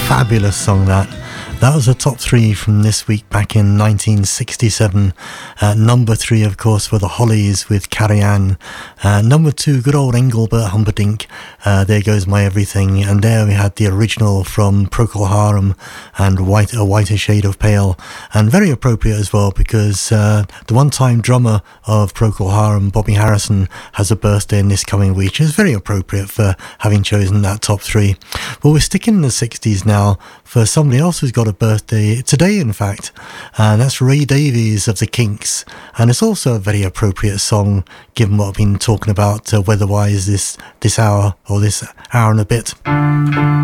Fabulous song that. That was a top three from this week back in 1967. Number three, of course, were the Hollies with Carrie Ann. Number two, good old Engelbert Humperdinck, There Goes My Everything. And there we had the original from Procol Harum and A Whiter Shade of Pale. And very appropriate as well because the one-time drummer of Procol Harum, Bobby Harrison, has a birthday in this coming week, which is very appropriate for having chosen that top three. Well, we're sticking in the 60s now for somebody else who's got a birthday today, in fact, and that's Ray Davies of the Kinks. And it's also a very appropriate song given what I've been talking about weather-wise this hour or this hour and a bit.